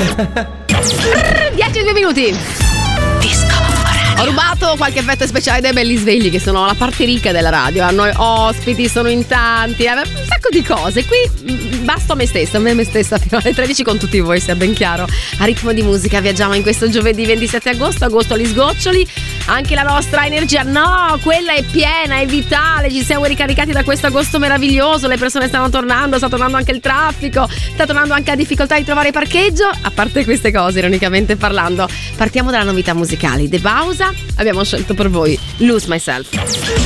10 minuti. Ho rubato qualche effetto speciale dai belli svegli, che sono la parte ricca della radio. Hanno ospiti, sono in tanti, un sacco di cose. Qui basto me stessa fino alle 13 con tutti voi, sia ben chiaro. A ritmo di musica viaggiamo in questo giovedì 27 agosto agli sgoccioli. Anche la nostra energia, no, quella è piena, è vitale. Ci siamo ricaricati da questo agosto meraviglioso. Le persone stanno tornando, sta tornando anche il traffico, sta tornando anche la difficoltà di trovare parcheggio. A parte queste cose, ironicamente parlando, partiamo dalla novità musicale. The Bausa, abbiamo scelto per voi Lose Myself.